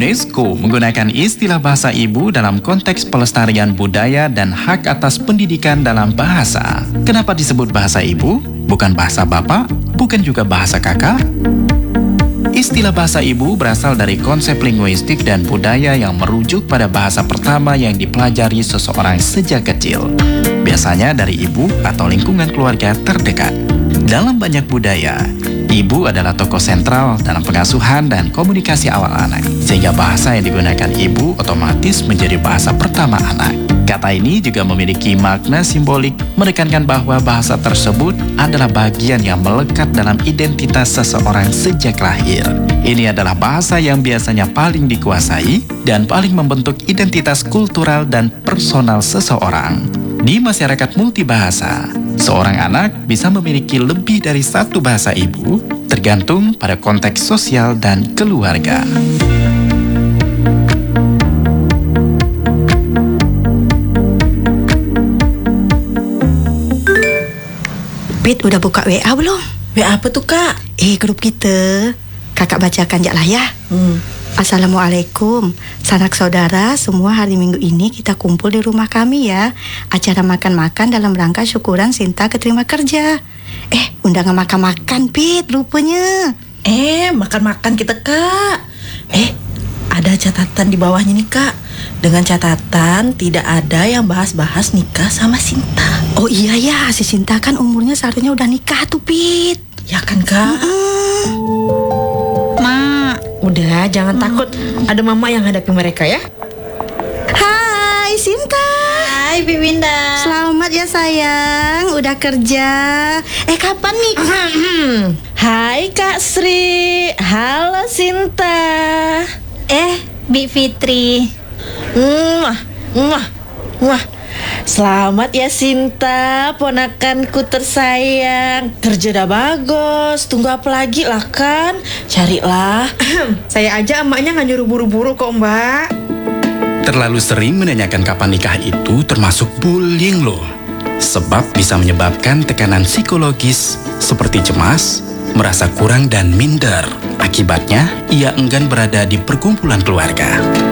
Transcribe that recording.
UNESCO menggunakan istilah bahasa ibu dalam konteks pelestarian budaya dan hak atas pendidikan dalam bahasa. Kenapa disebut bahasa ibu? Bukan bahasa bapak? Bukan juga bahasa kakak? Istilah bahasa ibu berasal dari konsep linguistik dan budaya yang merujuk pada bahasa pertama yang dipelajari seseorang sejak kecil. Biasanya dari ibu atau lingkungan keluarga terdekat. Dalam banyak budaya, ibu adalah tokoh sentral dalam pengasuhan dan komunikasi awal anak, sehingga bahasa yang digunakan ibu otomatis menjadi bahasa pertama anak. Kata ini juga memiliki makna simbolik, menekankan bahwa bahasa tersebut adalah bagian yang melekat dalam identitas seseorang sejak lahir. Ini adalah bahasa yang biasanya paling dikuasai dan paling membentuk identitas kultural dan personal seseorang. Di masyarakat multibahasa, seorang anak bisa memiliki lebih dari satu bahasa ibu, tergantung pada konteks sosial dan keluarga. Pit, udah buka WA belum? WA apa tuh, Kak? Grup kita. Kakak bacakan aja lah ya. Assalamualaikum. Sanak saudara, semua hari Minggu ini kita kumpul di rumah kami ya. Acara makan-makan dalam rangka syukuran Sinta keterima kerja. Undangan makan-makan, Pit, rupanya. Makan-makan kita, Kak. Ada catatan di bawahnya nih, Kak. Dengan catatan tidak ada yang bahas-bahas nikah sama Sinta. Oh iya ya, si Sinta kan umurnya seharusnya udah nikah tuh, Pit. Ya kan, Kak? Udah, jangan takut. Ada mama yang hadapi mereka ya. Hai, Sinta. Hai, Bibinda. Selamat ya sayang, udah kerja. Kapan nih? Hai, Kak Sri. Halo, Sinta. Bi Fitri. Selamat ya Sinta, ponakanku tersayang. Kerja udah bagus, tunggu apa lagi lah kan? Carilah. Saya aja emaknya nggak nyuruh buru-buru kok, Mbak. Terlalu sering menanyakan kapan nikah itu termasuk bullying loh. Sebab bisa menyebabkan tekanan psikologis seperti cemas, merasa kurang dan minder. Akibatnya, ia enggan berada di perkumpulan keluarga.